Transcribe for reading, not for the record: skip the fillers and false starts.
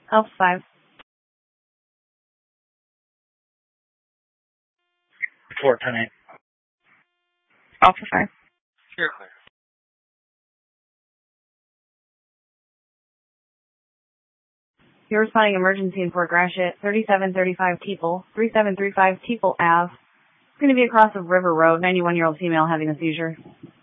Alpha 5. Report 10-8. Alpha 5. You're clear. You're responding emergency in Fort Gratiot, 3735 Teeple, 3735 Teeple Ave. It's going to be across of River Road, 91-year-old female having a seizure.